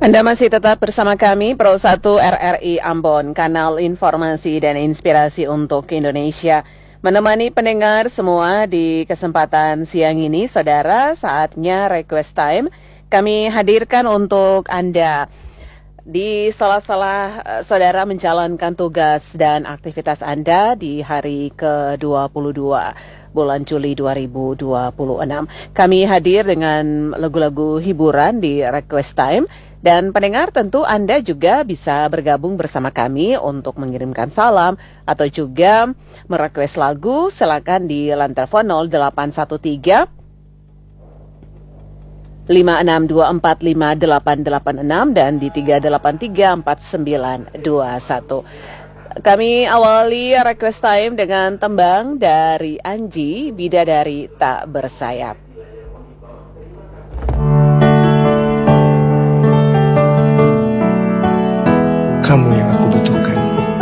Anda masih tetap bersama kami, Pro 1 RRI Ambon, kanal informasi dan inspirasi untuk Indonesia. Menemani pendengar semua di kesempatan siang ini, saudara, saatnya request time. Kami hadirkan untuk Anda di sela-sela saudara menjalankan tugas dan aktivitas Anda di hari ke-22 bulan Juli 2026. Kami hadir dengan lagu-lagu hiburan di request time. Dan pendengar, tentu Anda juga bisa bergabung bersama kami untuk mengirimkan salam atau juga merequest lagu. Silakan di line telepon 0813 56245886 dan di 3834921. Kami awali request time dengan tembang dari Anji, Bidadari Tak Bersayap. Kamu yang aku butuhkan.